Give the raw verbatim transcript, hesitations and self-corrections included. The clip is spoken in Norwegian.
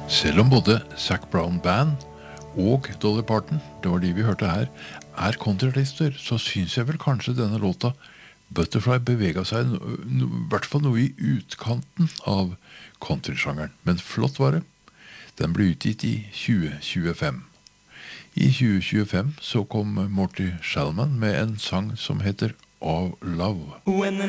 Selv om både Zac Brown Band og Dolly Parton, det var de vi hørte her, er countryartister, så synes jeg vel kanskje denne låta Butterfly beveget seg no, no, i hvert fall noe i utkanten av countrysjangeren. Men flott var det. Den ble utgitt i tjue tjuefem. I tjue tjuefem så kom Morty Shellman med en sang som heter Of Love.